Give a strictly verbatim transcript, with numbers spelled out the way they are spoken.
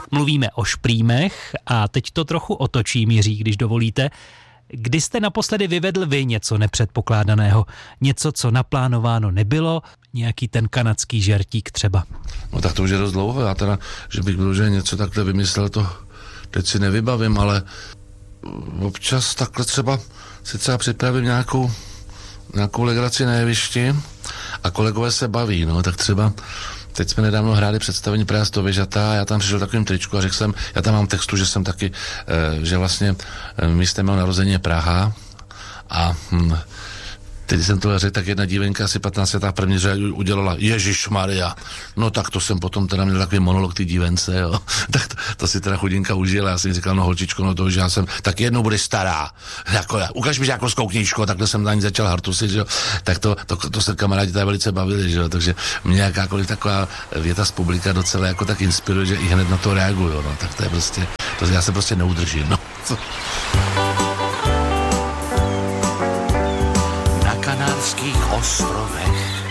Mluvíme o šprýmech a teď to trochu otočím, Jiří, když dovolíte. Kdy jste naposledy vyvedl vy něco nepředpokládaného? Něco, co naplánováno nebylo? Nějaký ten kanadský žertík třeba? No tak to už je dost dlouho. Já teda, že bych byl, že něco takhle vymyslel, to teď si nevybavím, ale občas takhle třeba si třeba připravím nějakou, nějakou legraci na jevišti a kolegové se baví, no tak třeba teď jsme nedávno hráli představení Praha sto vyžatá a já tam přišel takovým tričku a řekl jsem, já tam mám textu, že jsem taky, že vlastně místem mého narození je Praha a hm, teď jsem to řekl, tak jedna dívenka asi patnáct letá první řadě udělala Ježišmarja. No tak to jsem potom teda měl takový monolog ty dívence, jo. Tak to, to si teda chudinka užila. Já jsem říkal, no holčičko, no to už já jsem, tak jednou budeš stará. Jako já, ukaž mi žákovskou knížku, takhle jsem na ní začal hartusit, že jo. Tak to, to, to se kamarádi tady velice bavili, že jo. Takže mě jakákoliv taková věta z publika docela jako tak inspiruje, že i hned na to reaguju, no. Tak to je prostě, to já se prostě neudržím, no. Kanárských ostrovech